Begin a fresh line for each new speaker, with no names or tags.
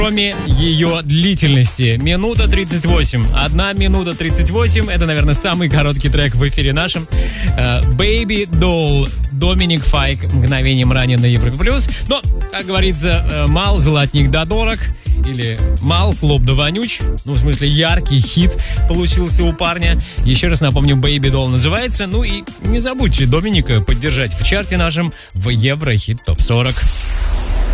кроме ее длительности. Минута 38. 1 минута 38. Это, наверное, самый короткий трек в эфире нашем. Baby Doll. Доминик Файк. Мгновением ранее на Европе Плюс. Но, как говорится, мал золотник да дорог. Или мал хлоп да вонюч. Ну, в смысле, яркий хит получился у парня. Еще раз напомню, Baby Doll называется. Ну и не забудьте Доминика поддержать в чарте нашем в Еврохит ТОП 40.